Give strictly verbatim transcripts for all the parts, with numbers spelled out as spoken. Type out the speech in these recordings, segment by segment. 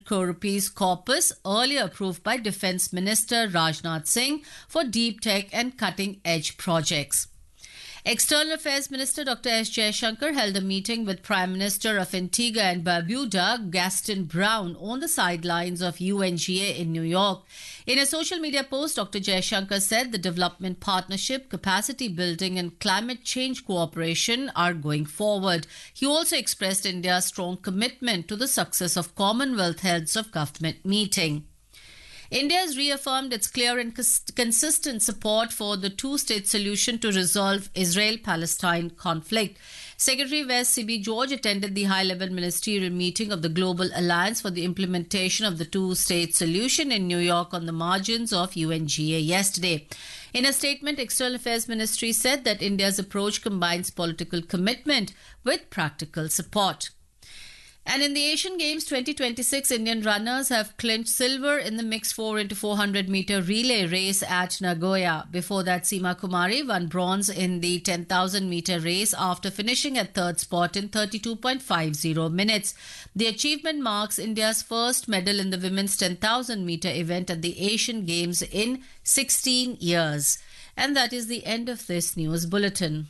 crore rupees corpus earlier approved by Defence Minister Rajnath Singh for deep tech and cutting-edge projects. External Affairs Minister Doctor S. Jaishankar held a meeting with Prime Minister of Antigua and Barbuda, Gaston Brown, on the sidelines of U N G A in New York. In a social media post, Doctor Jaishankar said the development partnership, capacity building and climate change cooperation are going forward. He also expressed India's strong commitment to the success of Commonwealth Heads of Government meeting. India has reaffirmed its clear and cons- consistent support for the two-state solution to resolve Israel-Palestine conflict. Secretary West C B George attended the high-level ministerial meeting of the Global Alliance for the Implementation of the Two-State Solution in New York on the margins of U N G A yesterday. In a statement, External Affairs Ministry said that India's approach combines political commitment with practical support. And in the Asian Games twenty twenty-six, Indian runners have clinched silver in the mixed four into four hundred meter relay race at Nagoya. Before that, Seema Kumari won bronze in the ten thousand meter race after finishing at third spot in thirty-two point five zero minutes. The achievement marks India's first medal in the women's ten thousand meter event at the Asian Games in sixteen years. And that is the end of this news bulletin.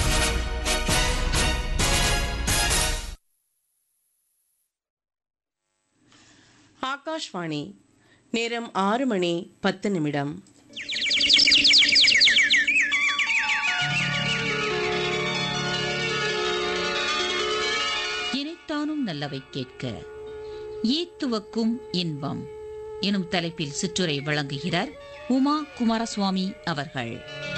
Akashvani நேரம் ஆறு மணி பத்து நிமிடம். இனைத்தானும் நல்லவை கேட்க ஈத்துவக்கும் இன்பம் எனும் தலைப்பில் சிற்றுரை வழங்குகிறார் உமா குமாரசுவாமி அவர்கள்.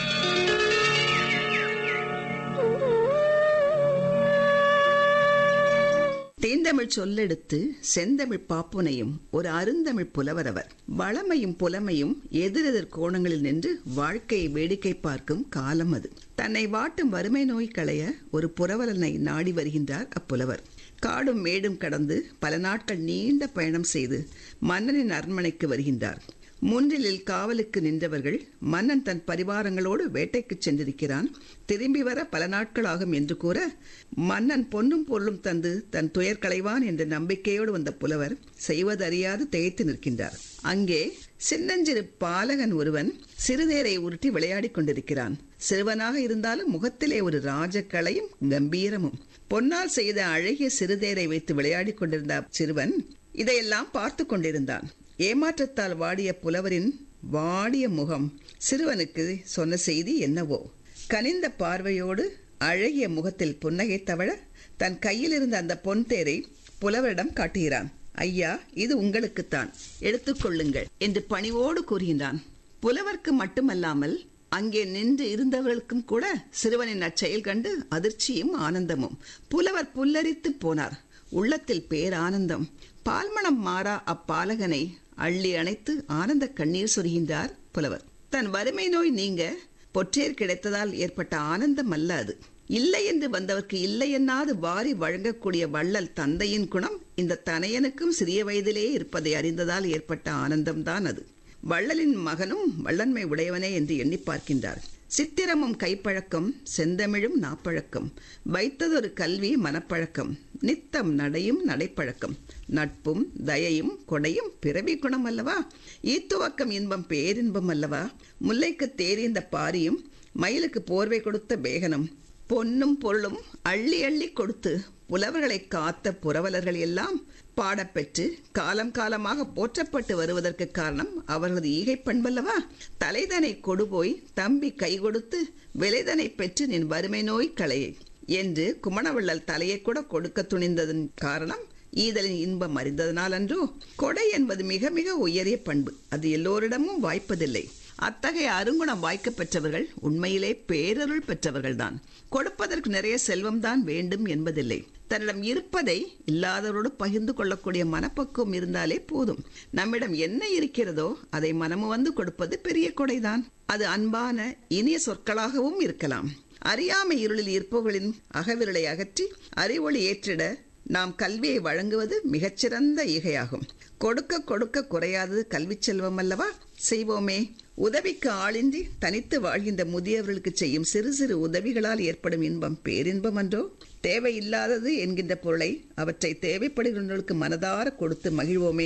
தேந்தமிழ் சொல்லெடுத்து செந்தமிழ் பாப்புனையும் ஒரு அருந்தமிழ் புலவரவர். வளமையும் புலமையும் எதிரெதிர் கோணங்களில் நின்று வாழ்க்கையை வேடிக்கை பார்க்கும் காலம் அது. தன்னை வாட்டும் வறுமை நோய் களைய ஒரு புரவலனை நாடி வருகின்றார் அப்புலவர். காடும் மேடும் கடந்து பல நாட்கள் நீண்ட பயணம் செய்து மன்னனின் அரண்மனைக்கு வருகின்றார். முன்னிலில் காவலுக்கு நின்றவர்கள் மன்னன் தன் பரிவாரங்களோடு வேட்டைக்கு சென்றிருக்கிறான், திரும்பி வர பல நாட்கள் ஆகும் என்று கூற, மன்னன் பொன்னும் பொருளும் தந்து தன் துயர் களைவான் என்ற நம்பிக்கையோடு வந்த புலவர் செய்வதறியாது திகைத்து நிற்கின்றார். அங்கே சின்னஞ்சிறு பாலகன் ஒருவன் சிறுநேரை உருட்டி விளையாடி கொண்டிருக்கிறான். சிறுவனாக இருந்தாலும் முகத்திலே ஒரு ராஜக்கலையும் கம்பீரமும். பொன்னால் செய்த அழகிய சிறுதேரை வைத்து விளையாடி கொண்டிருந்த சிறுவன் இதையெல்லாம் பார்த்து கொண்டிருந்தான். ஏமாற்றத்தால் வாடிய புலவரின் வாடிய முகம் சிறுவனுக்கு சொன்ன செய்தி என்னவோ. கனிந்த பார்வையோடு அழகிய முகத்தில் புன்னகை தவழ தன் கையில் இருந்த அந்த பொன் தேரை புலவரிடம் காட்டுகிறான். ஐயா, இது உங்களுக்குத்தான், எடுத்துக்கொள்ளுங்கள் என்று பணிவோடு கூறுகின்றான். புலவருக்கு மட்டுமல்லாமல் அங்கே நின்று இருந்தவர்களுக்கும் கூட சிறுவனின் அச்செயல் கண்டு அதிர்ச்சியும் ஆனந்தமும். புலவர் புல்லரித்து போனார். உள்ளத்தில் பேரானந்தம். பால்மணம் மாறா அப்பாலகனை அள்ளி அணைத்து ஆனந்த கண்ணீர் சொரிகின்றார் புலவர். தன் வறுமை நோய் நீங்க பொற்றேர் கிடைத்ததால் ஏற்பட்ட ஆனந்தம் அல்ல அது. இல்லை என்று வந்தவர்க்கு இல்லை என்னாது வாரி வழங்கக்கூடிய வள்ளல் தந்தையின் குணம் இந்த தனையனுக்கும் சிறிய வயதிலேயே இருப்பதை அறிந்ததால் ஏற்பட்ட ஆனந்தம்தான் அது. வள்ளலின் மகனும் வள்ளன்மை உடையவனே என்று எண்ணி பார்க்கின்றார். சித்திரமும் கைப்பழக்கம், செந்தமிழும் நாப்பழக்கம், வைத்ததொரு கல்வி மனப்பழக்கம், நித்தம் நடையும் நடைப்பழக்கம், நட்பும் தயையும் கொடையும் பிறவி குணம் அல்லவா? ஈத்துவக்கம் இன்பம் பேரின்பம் அல்லவா? முல்லைக்கு தேறிந்த பாரியும் மயிலுக்கு போர்வை கொடுத்த பேகனும் பொன்னும் பொருளும் அள்ளி அள்ளி கொடுத்து புலவர்களை காத்த புரவலர்கள் எல்லாம் பாடப்பெற்று காலம் காலமாக போற்றப்பட்டு வருவதற்கு காரணம் அவர்களது ஈகை பண்பல்லவா? தலைதனை கொடுபோய் தம்பி கை கொடுத்து விலைதனை பெற்று நின் வறுமை நோய் களையை என்று குமணவள்ளல் தலையை கூட கொடுக்க துணிந்ததன் காரணம் ஈதலின் இன்பம் அறிந்ததனால் அன்றோ? கொடை என்பது மிக மிக உயரிய பண்பு. அது எல்லோரிடமும் வாய்ப்பதில்லை. அத்தகைய அருங்குணம் வாய்க்க பெற்றவர்கள் உண்மையிலே பேரருள் பெற்றவர்கள்தான். கொடுப்பதற்கு நிறைய செல்வம்தான் வேண்டும் என்பதில்லை. தன்னிடம் இருப்பதை இல்லாதவரோடு பகிர்ந்து கொள்ளக்கூடிய மனப்பக்குவம் இருந்தாலே போதும். நம்மிடம் என்ன இருக்கிறதோ அதை மனமு வந்து கொடுப்பது பெரிய கொடைதான். அது அன்பான இனிய சொற்களாகவும் இருக்கலாம். அறியாமை இருளில் இருப்பவர்களின் அகவிரலை அகற்றி அறிவொளி ஏற்றிட நாம் கல்வியை வழங்குவது மிகச்சிறந்த ஈகையாகும். கொடுக்க கொடுக்க குறையாதது கல்வி செல்வம் அல்லவா? செய்வோமே. உதவிக்கு ஆளின்றி தனித்து வாழ்கின்ற முதியவர்களுக்கு செய்யும் சிறு சிறு உதவிகளால் ஏற்படும் இன்பம் பேரின்பம் அன்றோ? தேவையில்லாதது என்கின்ற பொருளை அவற்றை தேவைப்படுகின்றவர்களுக்கு மனதார கொடுத்து மகிழ்வோமே.